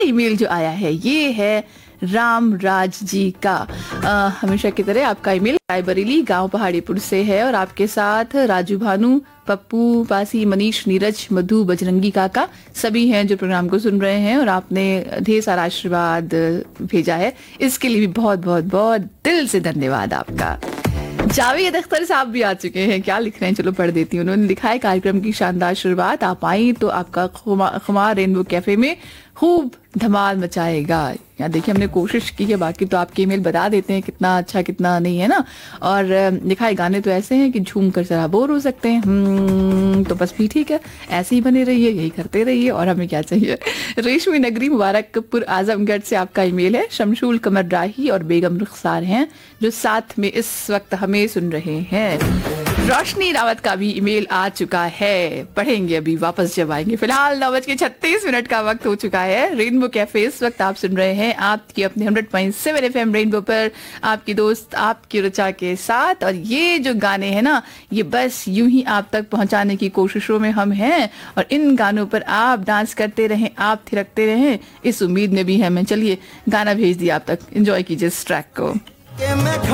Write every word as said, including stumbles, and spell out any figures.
Email जो आया है ये है राम राज जी का। आ, हमेशा की तरह आपका ईमेल रायबरेली गांव पहाड़ीपुर से है और आपके साथ राजू भानु, पप्पू पासी, मनीष, नीरज, मधु, बजरंगी काका सभी हैं जो प्रोग्राम को सुन रहे हैं और आपने ढेर सारा आशीर्वाद भेजा है। इसके लिए भी बहुत बहुत बहुत दिल से धन्यवाद आपका। जावेद अख्तर साहब भी आ चुके हैं, क्या लिख रहे हैं चलो पढ़ देती हूँ। उन्होंने लिखा है कार्यक्रम की शानदार शुरुआत, आप आई तो आपका खुमार रेनबो कैफे में खूब धमाल मचाएगा। यहाँ देखिए हमने कोशिश की है, बाकी तो आपके ईमेल बता देते हैं कितना अच्छा कितना नहीं है ना। और लिखा है गाने तो ऐसे हैं कि झूम कर जरा बोर हो सकते हैं। हम्म, तो बस भी ठीक है, ऐसे ही बने रहिए, यही करते रहिए और हमें क्या चाहिए। रेशमी नगरी मुबारकपुर आजमगढ़ से आपका ईमेल है। शमशूल कमर राही और बेगम रुखसार हैं जो साथ में इस वक्त हमें सुन रहे हैं। रोशनी रावत का भी ईमेल आ चुका है, पढ़ेंगे अभी वापस जब आएंगे। फिलहाल नौ बज के छत्तीस मिनट का वक्त हो चुका है। रेनबो कैफे इस वक्त आप सुन रहे हैं आपकी अपने हंड्रेड पॉइंट सेवन एफ एम रेनबो पर, आपकी दोस्त आपकी ऋचा के साथ। और ये जो गाने हैं ना, ये बस यूं ही आप तक पहुंचाने की कोशिशों में हम हैं और इन गानों पर आप डांस करते रहें, आप थिरकते रहें, इस उम्मीद में भी है मैं। चलिए गाना भेज दिया आप तक, एंजॉय कीजिए इस ट्रैक को।